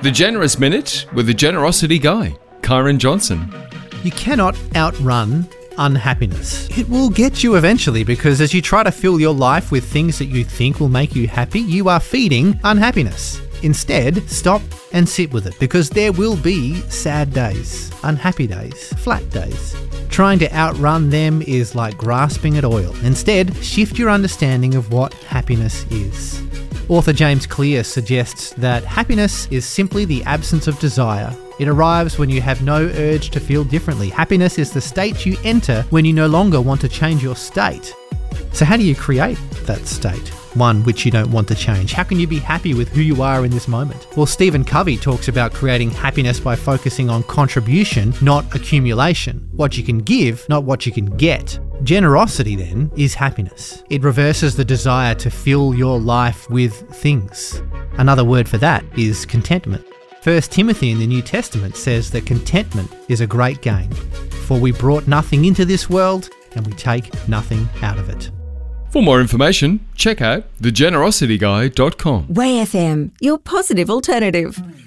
The Generous Minute with the Generosity Guy, Kyron Johnson. You cannot outrun unhappiness. It will get you eventually, because as you try to fill your life with things that you think will make you happy, you are feeding unhappiness. Instead, stop and sit with it, because there will be sad days, unhappy days, flat days. Trying to outrun them is like grasping at oil. Instead, shift your understanding of what happiness is. Author James Clear suggests that happiness is simply the absence of desire. It arrives when you have no urge to feel differently. Happiness is the state you enter when you no longer want to change your state. So how do you create that state? One which you don't want to change. How can you be happy with who you are in this moment? Well, Stephen Covey talks about creating happiness by focusing on contribution, not accumulation. What you can give, not what you can get. Generosity, then, is happiness. It reverses the desire to fill your life with things. Another word for that is contentment. 1 Timothy in the New Testament says that contentment is a great gain. For we brought nothing into this world, and we take nothing out of it. For more information, check out thegenerosityguy.com. Way FM, your positive alternative.